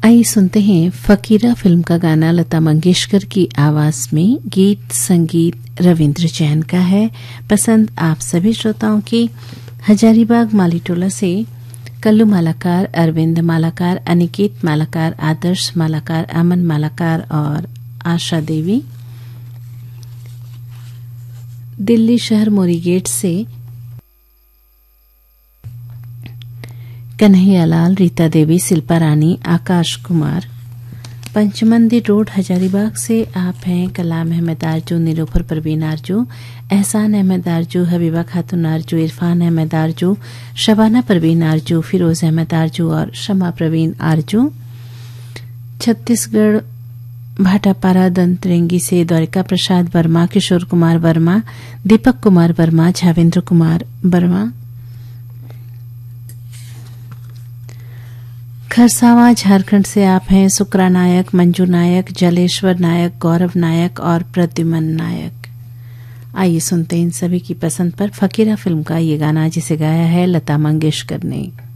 आइए सुनते हैं फकीरा फिल्म का गाना लता मंगेशकर की आवाज में। गीत संगीत रविंद्र जैन का है। पसंद आप सभी श्रोताओं की। हजारीबाग मालीटोला से कल्लू मालाकार, अरविंद मालाकार, अनिकेत मालाकार, आदर्श मालाकार, अमन मालाकार और आशा देवी। दिल्ली शहर मोरी गेट से कन्हैयालाल, रीता देवी, शिल्पा रानी, आकाश कुमार। पंचमंदिर रोड हजारीबाग से आप हैं कलाम अहमद आरजू, नीलोफर परवीन आरजू, एहसान अहमद आरजू, हबीबा खातून आरजू, इरफान अहमद आरजू, शबाना परवीन आरजू, फिरोज अहमद आरजू और शमा प्रवीण आरजू। छत्तीसगढ़ भाटापारा दंतरेंगी से द्वारिका प्रसाद वर्मा, किशोर कुमार वर्मा, दीपक कुमार वर्मा, झावेंद्र कुमार वर्मा। खरसावा झारखंड से आप हैं सुकरा नायक, मंजू नायक, जलेश्वर नायक, गौरव नायक और प्रद्युमन नायक। आइए सुनते हैं इन सभी की पसंद पर फकीरा फिल्म का ये गाना जिसे गाया है लता मंगेशकर ने।